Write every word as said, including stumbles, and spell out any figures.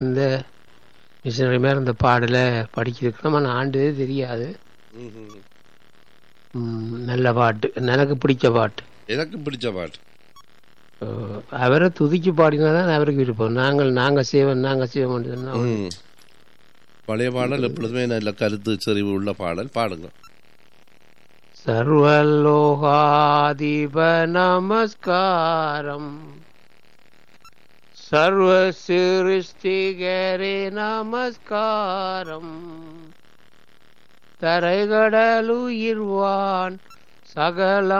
இந்த மிஷினரி மேலே இந்த பாடலை படிக்கிறதுக்கு நம்ம ஆண்டு தெரியாது. ம், நல்ல பாட்டு, எனக்கு பிடிச்ச பாட்டு. எனக்கு பிடிச்ச பாட்டு அஹ், அவரை துதிச்சு பாடினாதான் அவருக்கு விருப்பம். நாங்கள் நாங்கள் சேவன் நாங்கள் சேவன் சொன்னா ம். பழைய பாடல் எப்பொழுதுமே நல்ல கருத்து செறிவு உள்ள பாடல். பாடுங்க. சர்வலோகாதிப நமஸ்காரம், சர்வ சிருஷ்டிகரே நமஸ்காரம், தரைகடலுயிர்வான் சகல